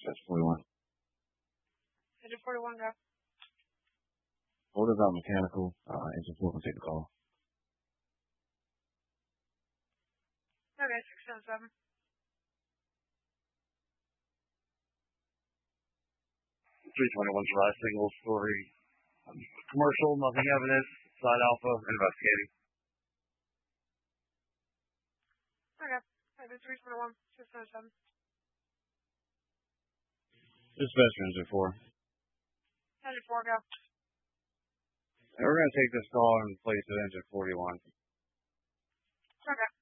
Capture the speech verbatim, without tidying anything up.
That's forty-one. Engine forty-one, go. Orders out mechanical. Uh, engine four can take the call. Okay, six seven seven. three twenty-one July signal story. Um, commercial, nothing evidence. Side Alpha, investigating. Okay. Okay, three twenty-one, six seven seven. Dispatch engine four. Engine four, go. And we're going to take this call and place it engine forty-one. Okay.